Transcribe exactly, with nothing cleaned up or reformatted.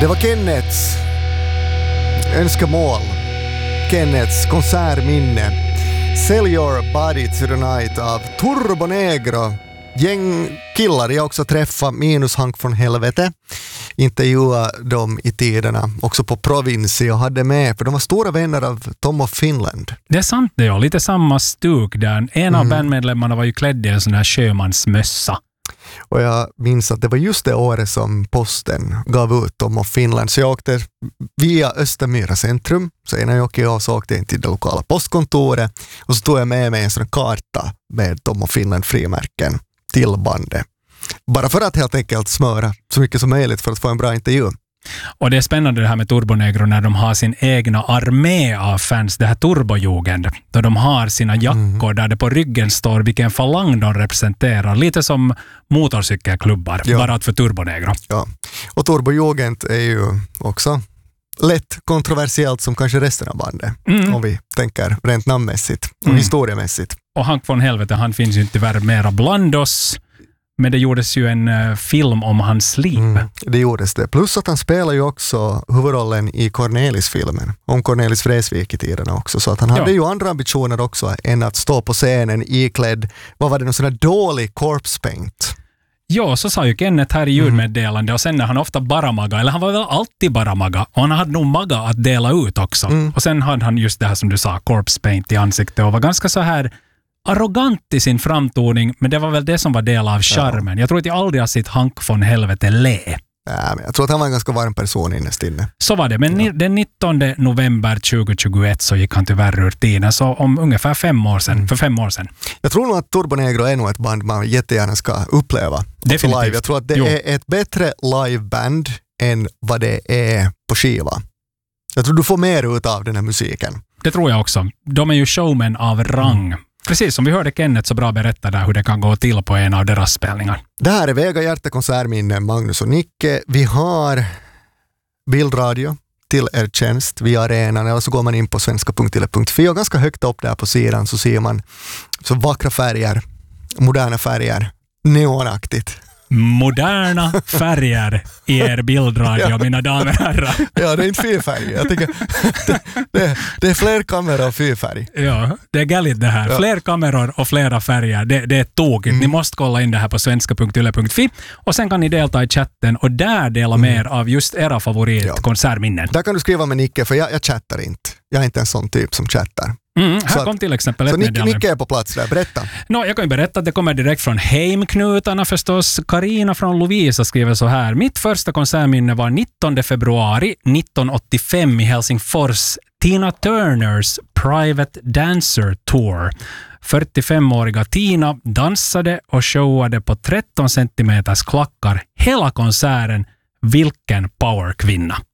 Det var Kenneths önskemål. Kenneths konsertminne. Sell Your Body to the Night av Turbo Negro. Gäng killar jag också träffat, minus Hank från helvete. Intervjua dem i tiderna, också på Provinci, och hade med, för de var stora vänner av Tom of Finland. Det är sant det, ja. Lite samma stuk där. En av mm. bandmedlemmarna var ju klädd i en sån här sjömansmössa. Och jag minns att det var just det året som posten gav ut Tom of Finland. Så jag åkte via Östermyra centrum. Så innan jag åkte jag så åkte jag till det lokala postkontoret. Och så tog jag med mig en sån karta med Tom of Finland frimärken till bandet. Bara för att helt enkelt smöra så mycket som möjligt för att få en bra intervju. Och det är spännande det här med Turbo Negro när de har sin egna armé av fans, det här Turbojugend, då de har sina jackor mm. där det på ryggen står vilken falang de representerar. Lite som motorcykelklubbar, ja. Bara för Turbo Negro. Ja, och Turbojugend är ju också lätt kontroversiellt som kanske resten av bandet, mm. om vi tänker rent namnmässigt och mm. historiemässigt. Och Hank von Helvete, han finns ju tyvärr mera bland oss. Men det gjordes ju en uh, film om hans liv. Mm, det gjordes det. Plus att han spelar ju också huvudrollen i Cornelis-filmen. Om Cornelis Vreeswijk i tiden också. Så att han hade ja. ju andra ambitioner också än att stå på scenen iklädd. Vad var det? Någon sån här dålig corpse paint? Ja, så sa ju Kenneth här i ljudmeddelande. Och sen är han ofta bara maga. Eller han var väl alltid bara maga. Och han hade nog maga att dela ut också. Mm. Och sen hade han just det här som du sa, corpse paint i ansiktet. Och var ganska så här arrogant i sin framtoning, men det var väl det som var del av charmen. Ja. Jag tror att jag aldrig har sett Hank von Helvete le. Ja, men jag tror att han var en ganska varm person innerst inne. Så var det, men ja. den nittonde november tjugohundratjugoett så gick han tyvärr ur tiden, så om ungefär fem år sedan, mm. för fem år sedan. Jag tror nog att Turbo Negro är nog ett band man jättegärna ska uppleva. Definitivt. Live. Jag tror att det jo. är ett bättre liveband än vad det är på skiva. Jag tror du får mer ut av den här musiken. Det tror jag också. De är ju showmen av rang. Mm. Precis, som vi hörde Kenneth så bra berätta där hur det kan gå till på en av deras spelningar. Det här är Vega Hjärta konsertminne, Magnus och Nicke. Vi har bildradio till er tjänst via arenan, eller så går man in på svenska punkt yle punkt fi och ganska högt upp där på sidan så ser man så vackra färger, moderna färger, neonaktigt. Moderna färger i er bildradio, ja. Mina damer och herrar. Ja, det är inte fyrfärg. Jag tycker det, det, det är fler kameror och fyrfärg. Ja, det är galet det här. Ja. Fler kameror och flera färger. Det, det är tokigt. Mm. Ni måste kolla in det här på svenska punkt yle punkt fi och sen kan ni delta i chatten och där dela mm. mer av just era favoritkonsertminnen. Ja. Där kan du skriva med Nicke, för jag, jag chattar inte. Jag är inte en sån typ som chattar. Mm, här så kom till exempel så Nicke, Nicke är på plats där, berätta. No, jag kan ju berätta att det kommer direkt från Heimknutarna förstås. Karina från Lovisa skriver så här: mitt första konsertminne var nittonde februari nittonhundraåttiofem i Helsingfors, Tina Turners Private Dancer Tour. fyrtiofemåriga Tina dansade och showade på tretton centimeters klackar hela konserten. Vilken powerkvinna.